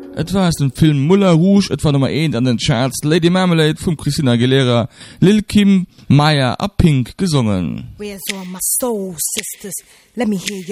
Et war aus dem Film Moulin Rouge, et war Nummer 1 an den Charts, Lady Marmalade von Christina Aguilera, Lil Kim, Maya a Pink gesungen. Where's all my soul sisters? Let me hear